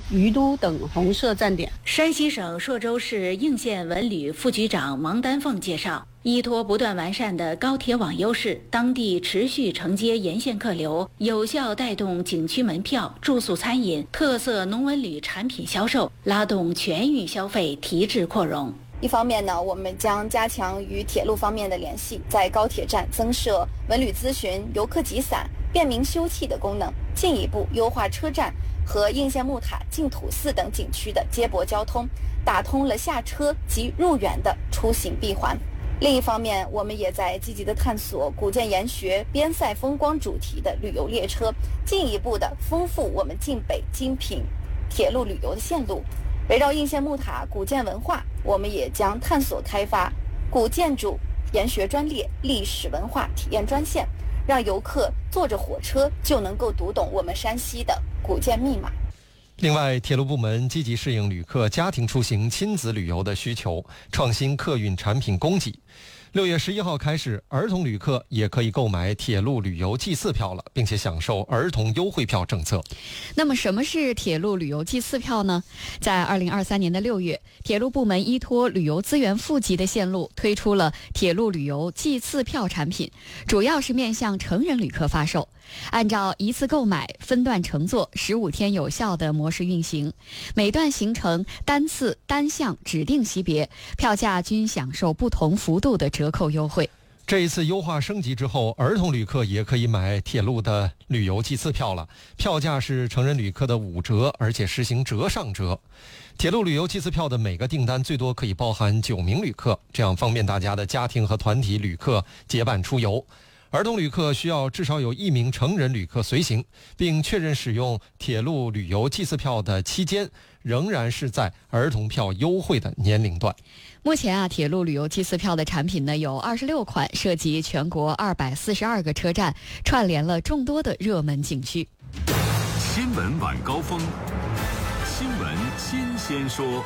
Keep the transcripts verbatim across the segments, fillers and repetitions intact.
于都等红色站点。 山西省朔州市应县文旅副局长王丹凤介绍，依托不断完善的高铁网优势，当地持续承接沿线客流，有效带动景区门票、住宿、餐饮、特色农文旅产品销售，拉动全域消费提质扩容。 一方面呢，我们将加强与铁路方面的联系，在高铁站增设文旅咨询、游客集散、便民休憩的功能，进一步优化车站和应县木塔、净土寺等景区的接驳交通，打通了下车及入园的出行闭环。另一方面，我们也在积极地探索古建研学、边塞风光主题的旅游列车，进一步的丰富我们晋北精品铁路旅游的线路。围绕应县木塔古建文化，我们也将探索开发古建筑研学专列、历史文化体验专线，让游客坐着火车就能够读懂我们山西的古建密码。 另外，铁路部门积极适应旅客家庭出行、亲子旅游的需求，创新客运产品供给。六月十一号开始，儿童旅客也可以购买铁路旅游祭祀票了，并且享受儿童优惠票政策。 那么，什么是铁路旅游祭祀票呢？在二零二三年的六月，铁路部门依托旅游资源富集的线路，推出了铁路旅游祭祀票产品，主要是面向成人旅客发售。按照一次购买、分段乘坐、十五天有效的模式运行，每段行程单次单项指定级别，票价均享受不同幅度的折扣优惠。 这一次优化升级之后，儿童旅客也可以买铁路的旅游祭祀票了，票价是成人旅客的五折，而且实行折上折。铁路旅游祭祀票的每个订单最多可以包含九名旅客，这样方便大家的家庭和团体旅客结伴出游。儿童旅客需要至少有一名成人旅客随行，并确认使用铁路旅游祭祀票的期间仍然是在儿童票优惠的年龄段。 目前啊，铁路旅游祭祀票的产品呢有二十六款，涉及全国二百四十二个车站，串联了众多的热门景区。 新闻晚高峰，新闻新鲜说。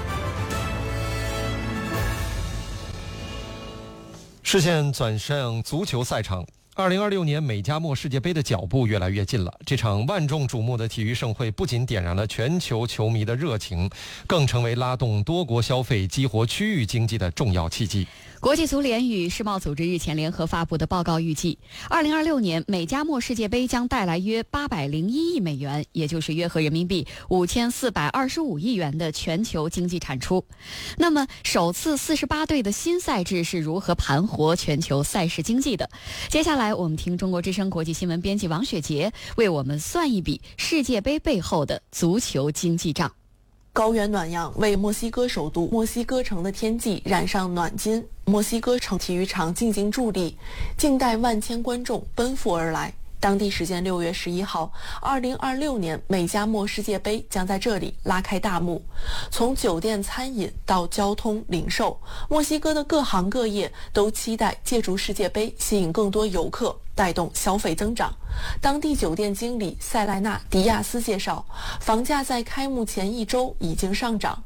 视线转向足球赛场，二零二六年美加墨世界杯的脚步越来越近了。这场万众瞩目的体育盛会不仅点燃了全球球迷的热情，更成为拉动多国消费、激活区域经济的重要契机。 国际足联与世贸组织日前联合发布的报告预计，二零二六年美加墨世界杯将带来约八百零一亿美元，也就是约合人民币五千四百二十五亿元的全球经济产出。那么，首次四十八队的新赛制是如何盘活全球赛事经济的？接下来，我们听中国之声国际新闻编辑王雪杰为我们算一笔世界杯背后的足球经济账。 高原暖阳为墨西哥首都墨西哥城的天际染上暖金，墨西哥城体育场静静伫立，静待万千观众奔赴而来。当地时间六月十一号，二零二六年美加墨世界杯将在这里拉开大幕。从酒店、餐饮到交通、零售，墨西哥的各行各业都期待借助世界杯吸引更多游客，带动消费增长。当地酒店经理塞莱纳·迪亚斯介绍，房价在开幕前一周已经上涨。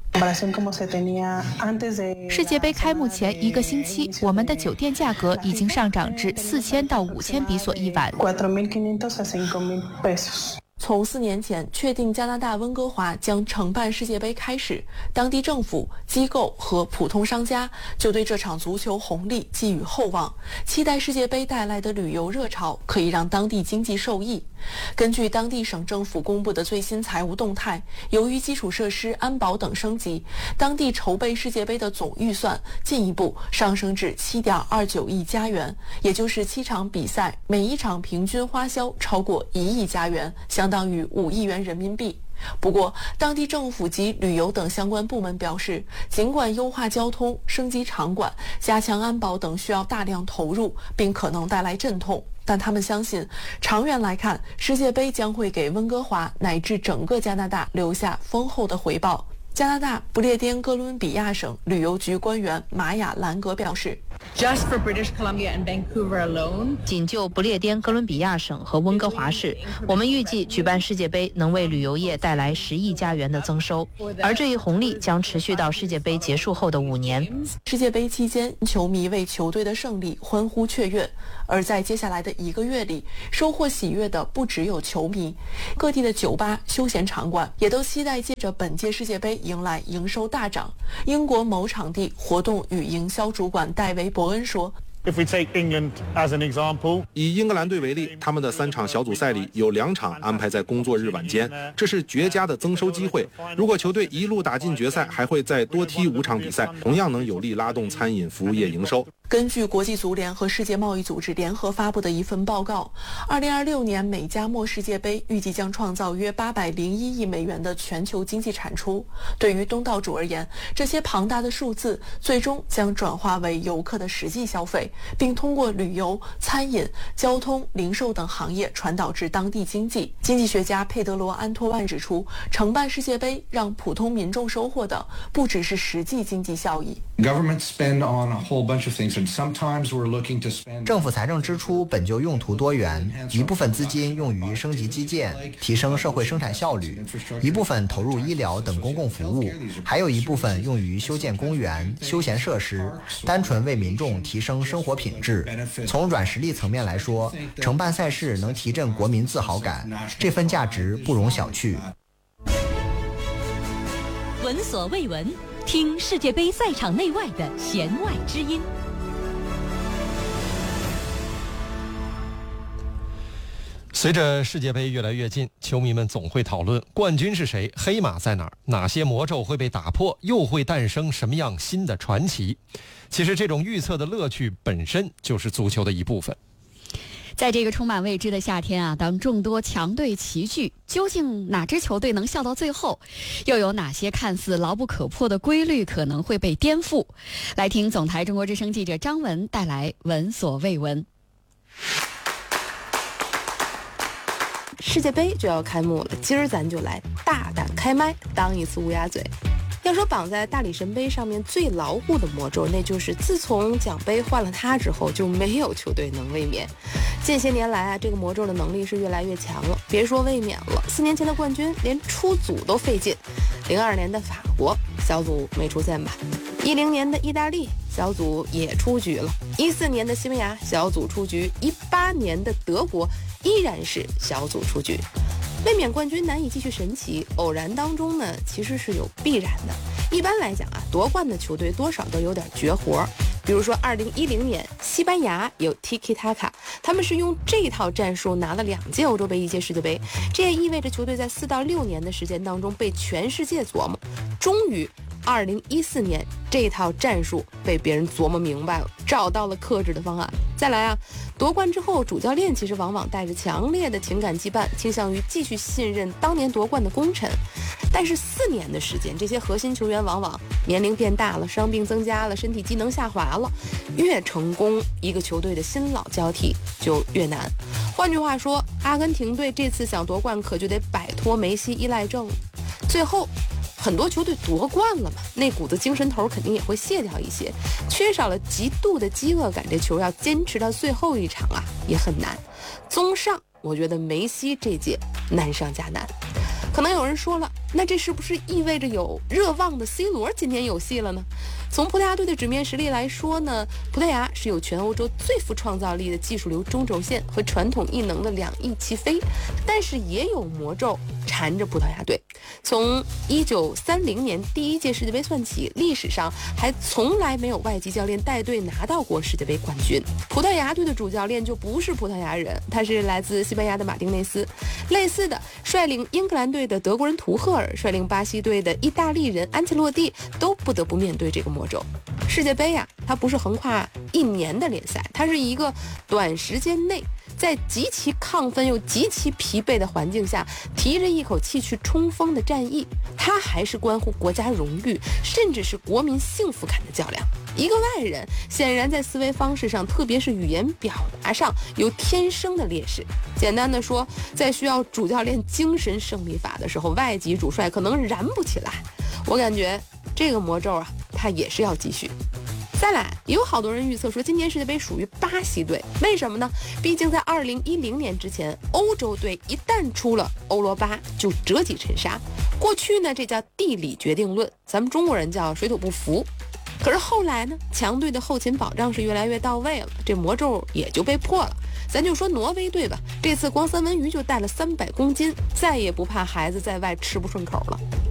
世界杯开幕前一个星期，我们的酒店价格已经上涨至四千到五千比索一晚。 从四年前确定加拿大温哥华将承办世界杯开始，当地政府、机构和普通商家就对这场足球红利寄予厚望，期待世界杯带来的旅游热潮可以让当地经济受益。根据当地省政府公布的最新财务动态，由于基础设施、安保等升级，当地筹备世界杯的总预算进一步上升至 七点二九亿加元，也就是七场比赛每一场平均花销超过一亿加元，相当于五亿元人民币。不过，当地政府及旅游等相关部门表示，尽管优化交通、升级场馆、加强安保等需要大量投入，并可能带来阵痛，但他们相信，长远来看，世界杯将会给温哥华乃至整个加拿大留下丰厚的回报。加拿大不列颠哥伦比亚省旅游局官员玛雅·兰格表示， Just for British Columbia and Vancouver alone, 仅就不列颠哥伦比亚省和温哥华市，我们预计举办世界杯能为旅游业带来十亿加元的增收，而这一红利将持续到世界杯结束后的五年。 世界杯期间，球迷为球队的胜利欢呼雀跃，而在接下来的一个月里，收获喜悦的不只有球迷，各地的酒吧、休闲场馆也都期待借着本届世界杯迎来营收大涨。英国某场地活动与营销主管戴维·伯恩说。 If we take England as an example, 以英格兰队为例，他们的三场小组赛里有两场安排在工作日晚间，这是绝佳的增收机会。如果球队一路打进决赛，还会再多踢五场比赛，同样能有力拉动餐饮服务业营收。 根据国际足联和世界贸易组织联合发布的一份报告，二零二六年美加墨世界杯预计将创造约八百零一亿美元的全球经济产出。对于东道主而言，这些庞大的数字最终将转化为游客的实际消费，并通过旅游、餐饮、交通、零售等行业传导至当地经济。经济学家佩德罗·安托万指出，承办世界杯让普通民众收获的不只是实际经济效益。 Governments spend on a whole bunch of things, and sometimes we're looking to spend. 政府财政支出本就用途多元，一部分资金用于升级基建，提升社会生产效率；一部分投入医疗等公共服务，还有一部分用于修建公园、休闲设施，单纯为民众提升生活品质。从软实力层面来说，承办赛事能提振国民自豪感，这份价值不容小觑。 闻所未闻，听世界杯赛场内外的弦外之音。 随着世界杯越来越近，球迷们总会讨论冠军是谁，黑马在哪儿，哪些魔咒会被打破，又会诞生什么样新的传奇。其实这种预测的乐趣本身就是足球的一部分。 在这个充满未知的夏天啊，当众多强队齐聚，究竟哪支球队能笑到最后？又有哪些看似牢不可破的规律可能会被颠覆？来听总台中国之声记者张文带来闻所未闻。 世界杯就要开幕了，今儿咱就来大胆开麦，当一次乌鸦嘴。要说绑在大力神杯上面最牢固的魔咒，那就是自从奖杯换了它之后，就没有球队能卫冕。近些年来啊，这个魔咒的能力是越来越强了。别说卫冕了，四年前的冠军连出组都费劲。零二年的法国小组没出现吧？一零年的意大利小组也出局了。一四年的西班牙小组出局，一八年的德国依然是小组出局。卫冕冠军难以继续神奇，偶然当中呢，其实是有必然的。一般来讲啊，夺冠的球队多少都有点绝活，比如说二零一零年西班牙有 Tiki Taka， 他们是用这套战术拿了两届欧洲杯、一届世界杯，这也意味着球队在四到六年的时间当中被全世界琢磨，终于二零一四年这套战术被别人琢磨明白了，找到了克制的方案。再来啊，夺冠之后，主教练其实往往带着强烈的情感羁绊，倾向于继续信任当年夺冠的功臣。但是四年的时间，这些核心球员往往年龄变大了，伤病增加了，身体机能下滑了。越成功，一个球队的新老交替就越难。换句话说，阿根廷队这次想夺冠，可就得摆脱梅西依赖症了。最后很多球队夺冠了嘛，那股子精神头肯定也会卸掉一些，缺少了极度的饥饿感，这球要坚持到最后一场啊也很难。综上，我觉得梅西这届难上加难。可能有人说了，那这是不是意味着有热望的 C 罗今年有戏了呢？从葡萄牙队的纸面实力来说呢，葡萄牙是有全欧洲最富创造力的技术流中轴线和传统异能的两翼齐飞，但是也有魔咒缠着葡萄牙队。从一九三零年第一届世界杯算起，历史上还从来没有外籍教练带队拿到过世界杯冠军。葡萄牙队的主教练就不是葡萄牙人，他是来自西班牙的马丁内斯。类似的，率领英格兰队的德国人图赫尔，率领巴西队的意大利人安切洛蒂，都不得不面对这个魔咒。世界杯呀、啊，它不是横跨一年的联赛，它是一个短时间内在极其亢奋又极其疲惫的环境下提着一口气去冲锋的战役，它还是关乎国家荣誉甚至是国民幸福感的较量。一个外人显然在思维方式上，特别是语言表达上有天生的劣势。简单的说，在需要主教练精神胜利法的时候，外籍主帅可能燃不起来。我感觉这个魔咒啊，它也是要继续。 再来，也有好多人预测说今年世界杯属于巴西队，为什么呢？毕竟在二零一零年之前，欧洲队一旦出了欧罗巴就折戟沉沙。过去呢，这叫地理决定论，咱们中国人叫水土不服。可是后来呢，强队的后勤保障是越来越到位了，这魔咒也就被破了。咱就说挪威队吧，这次光三文鱼就带了三百公斤，再也不怕孩子在外吃不顺口了。